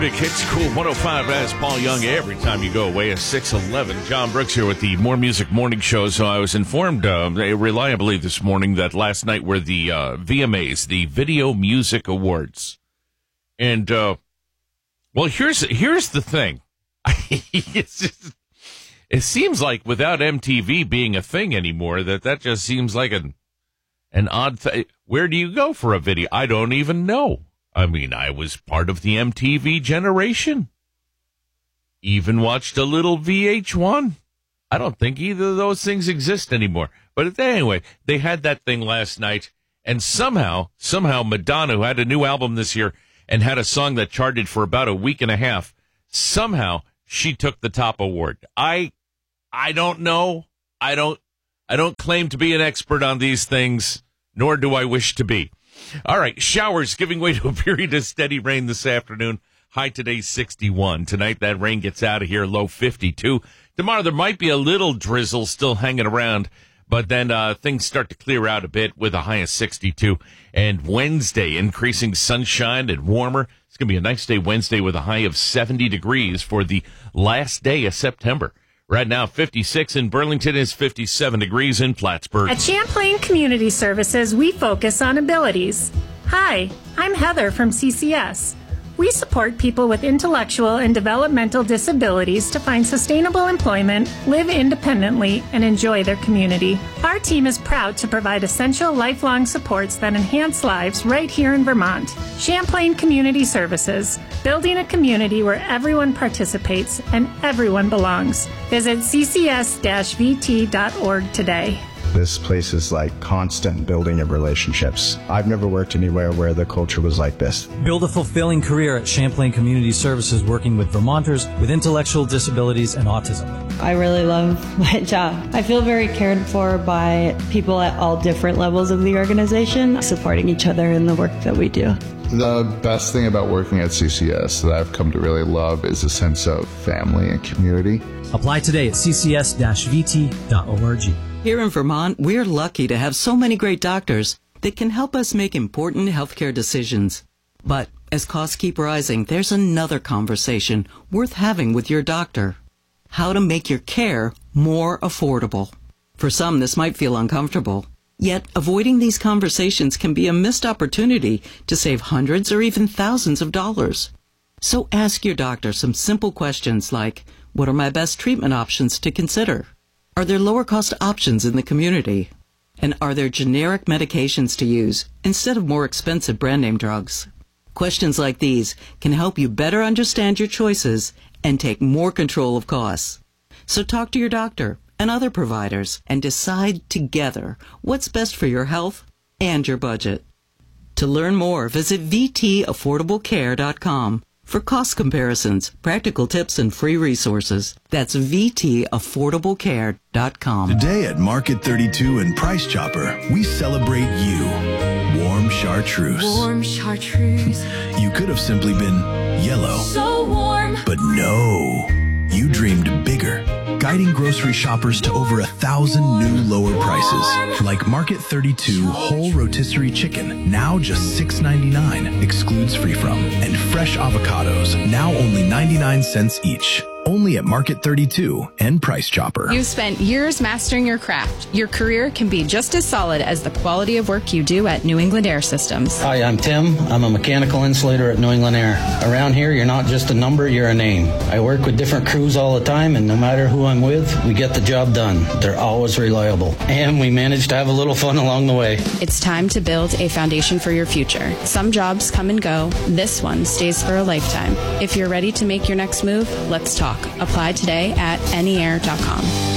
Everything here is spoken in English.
Music Hits Cool 105 as Paul Young every time you go away at 6:11. John Brooks here with the More Music Morning Show. So I was informed reliably this morning that last night were the VMAs, the Video Music Awards. And, well, here's the thing. It seems like without MTV being a thing anymore, that just seems like an odd thing. Where do you go for a video? I don't even know. I mean, I was part of the MTV generation. Even watched a little VH1. I don't think either of those things exist anymore. But anyway, they had that thing last night, and somehow Madonna, who had a new album this year and had a song that charted for about a week and a half, somehow she took the top award. I don't know. I don't claim to be an expert on these things, nor do I wish to be. All right, showers giving way to a period of steady rain this afternoon. High today 61. Tonight that rain gets out of here, low 52. Tomorrow there might be a little drizzle still hanging around, but then things start to clear out a bit with a high of 62. And Wednesday, increasing sunshine and warmer. It's going to be a nice day Wednesday with a high of 70 degrees for the last day of September. Right now, 56 in Burlington is 57 degrees in Plattsburgh. At Champlain Community Services, we focus on abilities. Hi, I'm Heather from CCS. We support people with intellectual and developmental disabilities to find sustainable employment, live independently, and enjoy their community. Our team is proud to provide essential lifelong supports that enhance lives right here in Vermont. Champlain Community Services, building a community where everyone participates and everyone belongs. Visit ccs-vt.org today. This place is like constant building of relationships. I've never worked anywhere where the culture was like this. Build a fulfilling career at Champlain Community Services, working with Vermonters with intellectual disabilities and autism. I really love my job. I feel very cared for by people at all different levels of the organization, supporting each other in the work that we do. The best thing about working at CCS that I've come to really love is a sense of family and community. Apply today at ccs-vt.org. Here in Vermont, we're lucky to have so many great doctors that can help us make important healthcare decisions. But as costs keep rising, there's another conversation worth having with your doctor. How to make your care more affordable. For some, this might feel uncomfortable. Yet, avoiding these conversations can be a missed opportunity to save hundreds or even thousands of dollars. So ask your doctor some simple questions like, what are my best treatment options to consider? Are there lower-cost options in the community? And are there generic medications to use instead of more expensive brand-name drugs? Questions like these can help you better understand your choices and take more control of costs. So talk to your doctor and other providers and decide together what's best for your health and your budget. To learn more, visit vtaffordablecare.com. For cost comparisons, practical tips, and free resources. That's vtaffordablecare.com. Today at Market 32 and Price Chopper, we celebrate you. Warm chartreuse. Warm chartreuse. You could have simply been yellow. So warm. But no. You dreamed bigger, guiding grocery shoppers to over 1,000 new lower prices. Like Market 32 whole rotisserie chicken, now just $6.99, excludes free from. And fresh avocados, now only 99 cents each. Only at Market 32 and Price Chopper. You've spent years mastering your craft. Your career can be just as solid as the quality of work you do at New England Air Systems. Hi, I'm Tim. I'm a mechanical insulator at New England Air. Around here, you're not just a number, you're a name. I work with different crews all the time, and no matter who I'm with, we get the job done. They're always reliable. And we manage to have a little fun along the way. It's time to build a foundation for your future. Some jobs come and go. This one stays for a lifetime. If you're ready to make your next move, let's talk. Apply today at neair.com.